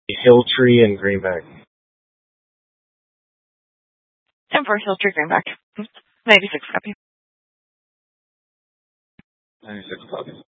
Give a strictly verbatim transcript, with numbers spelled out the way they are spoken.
Hilltree and Greenback. ten four, Hilltree, Greenback. ninety-six copy. ninety-six copy.